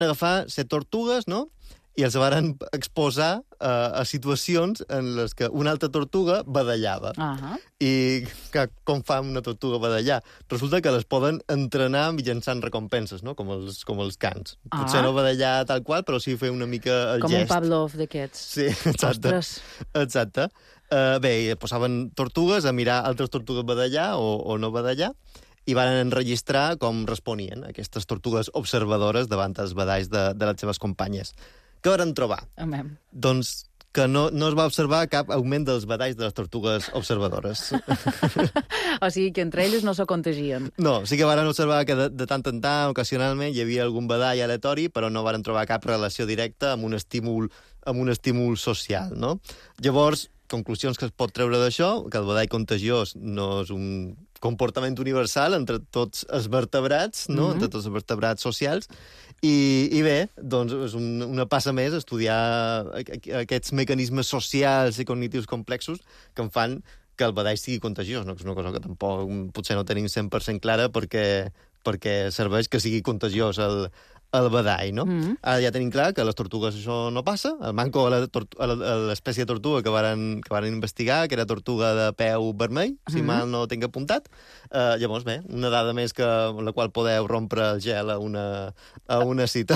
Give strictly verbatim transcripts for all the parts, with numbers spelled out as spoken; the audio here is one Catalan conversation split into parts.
agafar set tortugues, no?, i els van exposar uh, a situacions en les que una altra tortuga badallava. Uh-huh. I que, com fa una tortuga badallar? Resulta que les poden entrenar mitjançant recompenses, no?, com els, com els cans. Ah. Potser no badallar tal qual, però sí fer una mica el com gest. Com un Pavlov d'aquests. Sí, exacte. Ostres. Exacte. Uh, bé, posaven tortugues a mirar altres tortugues badallar o, o no badallar, i van enregistrar com responien aquestes tortugues observadores davant els badalls de, de les seves companyes. Què van trobar? Amem. Doncs que no, no es va observar cap augment dels badalls de les tortugues observadores. O sigui que entre elles no se contagien. No, sí que van observar que de, de tant en tant, ocasionalment, hi havia algun badall aleatori, però no van trobar cap relació directa amb un estímul, amb un estímul social, no? Llavors, conclusions que es pot treure d'això, que el badall contagiós no és un comportament universal entre tots els vertebrats, no? Mm-hmm. Entre tots els vertebrats socials, i, i bé, doncs és un, una passa més estudiar aquests mecanismes socials i cognitius complexos que en fan que el badall sigui contagiós, no? Que és una cosa que tampoc potser no tenim cent per cent clara perquè, perquè serveix que sigui contagiós el, el badall, no? Mm-hmm. Ara ja tenim clar que a les tortugues això no passa. El manco a l'espècie de tortuga que varen, que varen investigar, que era tortuga de peu vermell, si mm-hmm. mal no tinc apuntat. Uh, llavors, bé, una dada més que, amb la qual podeu rompre el gel a una, a una cita.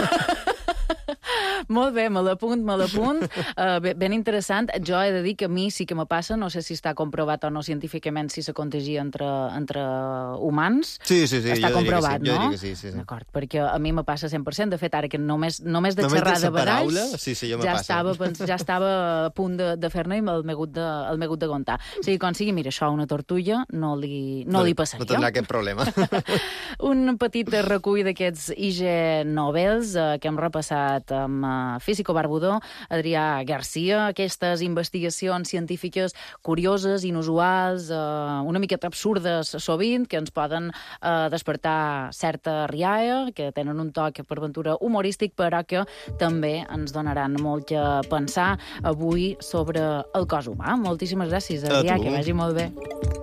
Molt bé, me l'apunt, me l'apunt. Uh, ben interessant. Jo he de dir que a mi sí que me passa, no sé si està comprovat o no científicament si se contagia entre, entre humans. Sí, sí, sí, està jo comprovat, diria que sí. no? Jo diria que sí, sí, sí. D'acord, perquè a mi me passa cent per cent. De fet, ara que només, només de només xerrar de badalls, paraula, sí, sí, ja, estava, ja estava a punt de, de fer-ne i el m'he hagut de, el m'he hagut de contar. O sigui, quan sigui, mira, això a una tortulla no li, no, no li passaria. No tindrà aquest problema. Un petit recull d'aquests I G Nobels eh, que hem repassat amb eh, Físico Barbudó, Adrià Garcia, aquestes investigacions científiques curioses, inusuals, eh, una miqueta absurdes sovint, que ens poden eh, despertar certa rialla, que tenen un toc per ventura humorístic, però que també ens donaran molt a pensar avui sobre el cos humà. Moltíssimes gràcies, Adrià, que vagi molt bé.